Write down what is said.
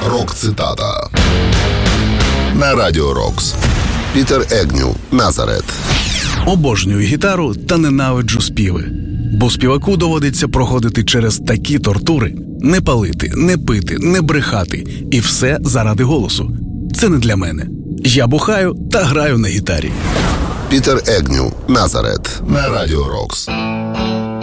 Рок-цитата на Радіо Рокс. Пітер Егню, Назарет. Обожнюю гітару та ненавиджу співи. Бо співаку доводиться проходити через такі тортури. Не палити, не пити, не брехати. І все заради голосу. Це не для мене. Я бухаю та граю на гітарі. Пітер Егню, Назарет на Радіо Рокс.